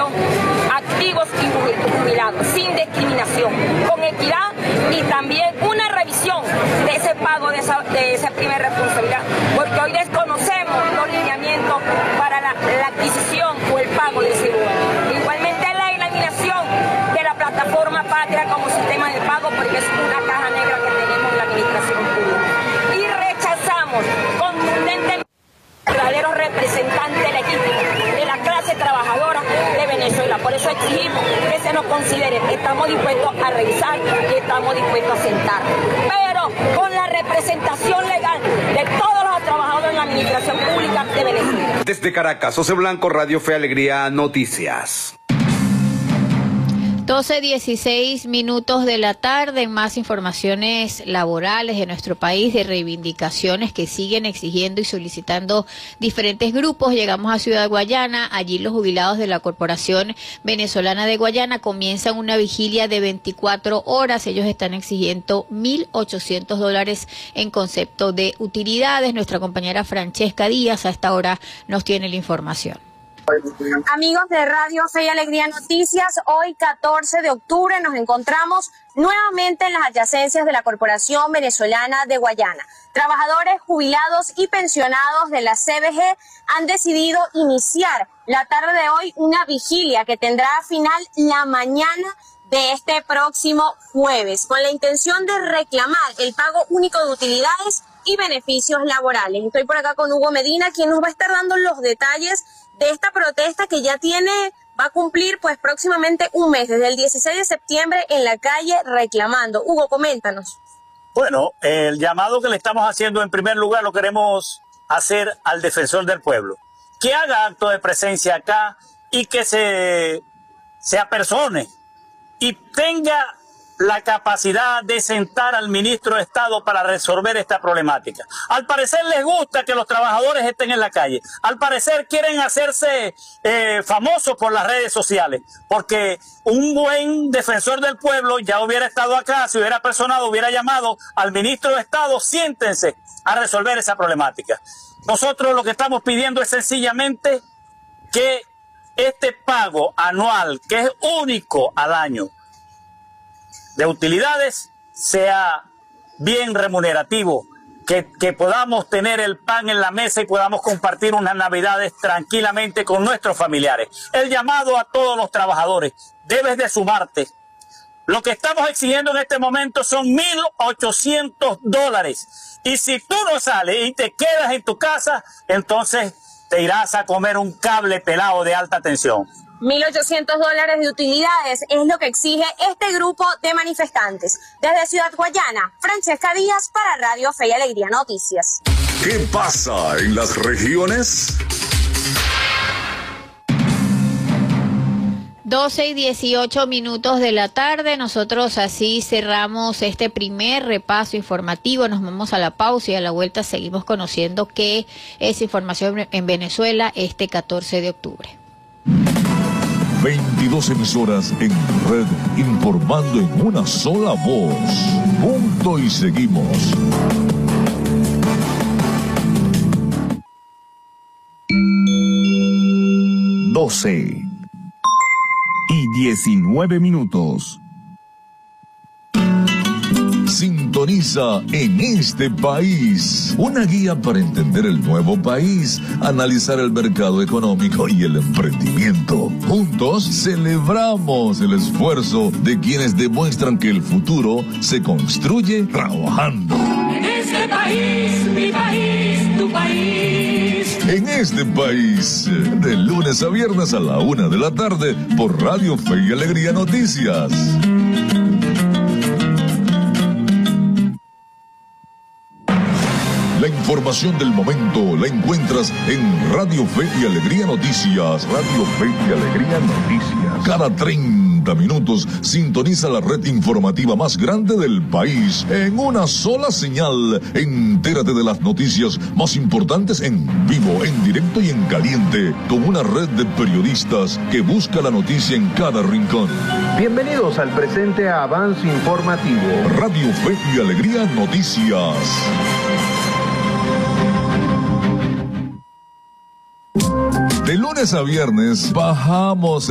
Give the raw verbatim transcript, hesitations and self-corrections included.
administración, activos y jubilados, sin discriminación, con equidad y también una revisión de ese pago de esa, de esa primera responsabilidad, porque hoy desconocemos los lineamientos para la, la adquisición o el pago de ese lugar. Igualmente la eliminación de la plataforma Patria como sistema de pago, porque es una caja negra que tenemos en la administración pública. Y rechazamos contundentemente verdaderos representantes legítimos de la clase trabajadora de Venezuela. Por eso exigimos que se nos considere. Estamos dispuestos a revisar y estamos dispuestos a sentar, pero con la representación legal de todos los trabajadores en la administración pública de Venezuela. Desde Caracas, José Blanco, Radio Fe Alegría Noticias. doce dieciséis minutos de la tarde, en más informaciones laborales de nuestro país, de reivindicaciones que siguen exigiendo y solicitando diferentes grupos. Llegamos a Ciudad Guayana. Allí los jubilados de la Corporación Venezolana de Guayana comienzan una vigilia de veinticuatro horas. Ellos están exigiendo mil ochocientos dólares en concepto de utilidades. Nuestra compañera Francesca Díaz a esta hora nos tiene la información. Amigos de Radio Fe y Alegría Noticias, hoy catorce de octubre nos encontramos nuevamente en las adyacencias de la Corporación Venezolana de Guayana. Trabajadores jubilados y pensionados de la C B G han decidido iniciar la tarde de hoy una vigilia que tendrá final la mañana de este próximo jueves, con la intención de reclamar el pago único de utilidades y beneficios laborales. Estoy por acá con Hugo Medina, quien nos va a estar dando los detalles de esta protesta que ya tiene, va a cumplir pues próximamente un mes, desde el dieciséis de septiembre en la calle reclamando. Hugo, coméntanos. Bueno, el llamado que le estamos haciendo en primer lugar lo queremos hacer al defensor del pueblo, que haga acto de presencia acá y que se, se apersone y tenga la capacidad de sentar al ministro de Estado para resolver esta problemática. Al parecer les gusta que los trabajadores estén en la calle. Al parecer quieren hacerse eh, famosos por las redes sociales, porque un buen defensor del pueblo ya hubiera estado acá, se hubiera personado, hubiera llamado al ministro de Estado, siéntense a resolver esa problemática. Nosotros lo que estamos pidiendo es sencillamente que este pago anual, que es único al año, de utilidades, sea bien remunerativo, que, que podamos tener el pan en la mesa y podamos compartir unas navidades tranquilamente con nuestros familiares. El llamado a todos los trabajadores: debes de sumarte. Lo que estamos exigiendo en este momento son mil ochocientos dólares. Y si tú no sales y te quedas en tu casa, entonces te irás a comer un cable pelado de alta tensión. mil ochocientos dólares de utilidades es lo que exige este grupo de manifestantes. Desde Ciudad Guayana, Francesca Díaz para Radio Fe y Alegría Noticias. ¿Qué pasa en las regiones? doce y dieciocho minutos de la tarde, nosotros así cerramos este primer repaso informativo. Nos vamos a la pausa y a la vuelta seguimos conociendo qué es información en Venezuela este catorce de octubre. veintidós emisoras en red, informando en una sola voz. Punto y seguimos. doce y diecinueve minutos. Sintoniza En Este País, una guía para entender el nuevo país, analizar el mercado económico y el emprendimiento. Juntos celebramos el esfuerzo de quienes demuestran que el futuro se construye trabajando. En este país, mi país, tu país. En Este País, de lunes a viernes a la una de la tarde por Radio Fe y Alegría Noticias. La información del momento la encuentras en Radio Fe y Alegría Noticias. Radio Fe y Alegría Noticias. Cada treinta minutos sintoniza la red informativa más grande del país en una sola señal. Entérate de las noticias más importantes en vivo, en directo y en caliente, con una red de periodistas que busca la noticia en cada rincón. Bienvenidos al presente avance informativo. Radio Fe y Alegría Noticias. De lunes a viernes bajamos